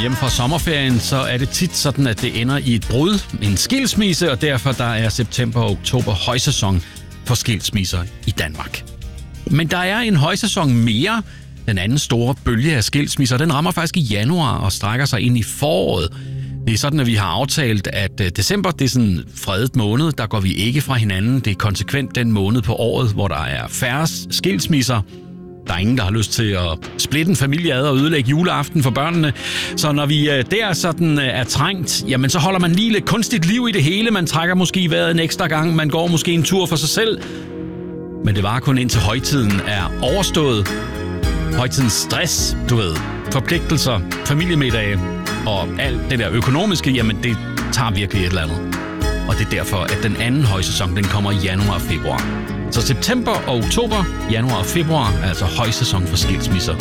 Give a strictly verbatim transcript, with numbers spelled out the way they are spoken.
hjem fra sommerferien, så er det tit sådan, at det ender i et brud, en skilsmisse, og derfor der er september og oktober højsæson for skilsmisser i Danmark. Men der er en højsæson mere. Den anden store bølge af skilsmisser, den rammer faktisk i januar og strækker sig ind i foråret. Det er sådan, at vi har aftalt, at december det er sådan en fredet måned. Der går vi ikke fra hinanden. Det er konsekvent den måned på året, hvor der er færre skilsmisser. Der er ingen, der har lyst til at splitte en familie ad og ødelægge juleaften for børnene. Så når vi der sådan er trængt, jamen så holder man lige lidt kunstigt liv i det hele. Man trækker måske vejret en ekstra gang. Man går måske en tur for sig selv. Men det varer kun indtil højtiden er overstået. Højtidens stress, du ved, forpligtelser, familiemiddage og alt det der økonomiske, jamen det tager virkelig et eller andet. Og det er derfor, at den anden højsæson, den kommer i januar og februar. Så september og oktober, januar og februar er altså højsæson for skilsmisser